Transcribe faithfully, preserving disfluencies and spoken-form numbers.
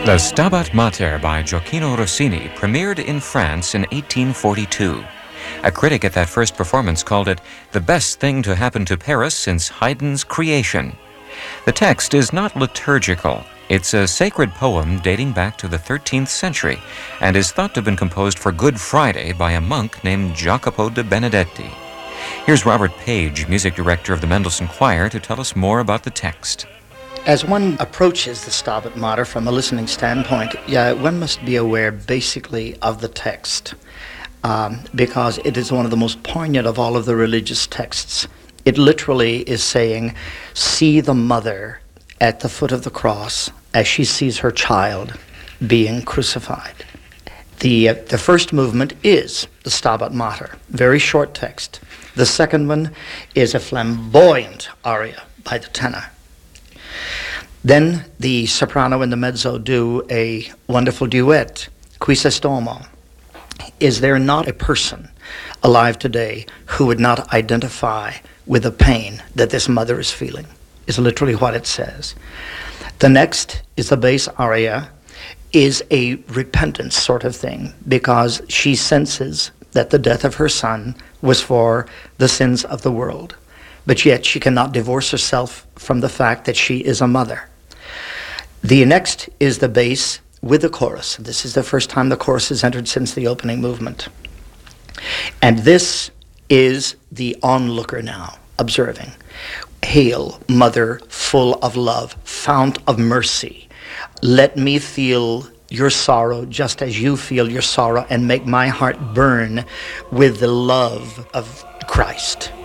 The Stabat Mater by Gioacchino Rossini premiered in France in eighteen forty-two. A critic at that first performance called it the best thing to happen to Paris since Haydn's Creation. The text is not liturgical. It's a sacred poem dating back to the thirteenth century and is thought to have been composed for Good Friday by a monk named Jacopo de Benedetti. Here's Robert Page, music director of the Mendelssohn Choir, to tell us more about the text. As one approaches the Stabat Mater from a listening standpoint, yeah, one must be aware basically of the text, um, because it is one of the most poignant of all of the religious texts. It literally is saying, see the mother at the foot of the cross as she sees her child being crucified. The, uh, the first movement is the Stabat Mater, very short text. The second one is a flamboyant aria by the tenor. Then the soprano and the mezzo do a wonderful duet, Qui s'estomo. Is there not a person alive today who would not identify with the pain that this mother is feeling? Is literally what it says. The next is the bass aria, is a repentance sort of thing, because she senses that the death of her son was for the sins of the world. But yet she cannot divorce herself from the fact that she is a mother. The next is the bass with the chorus. This is the first time the chorus has entered since the opening movement. And this is the onlooker now, observing. Hail, Mother, full of love, fount of mercy. Let me feel your sorrow just as you feel your sorrow, and make my heart burn with the love of Christ.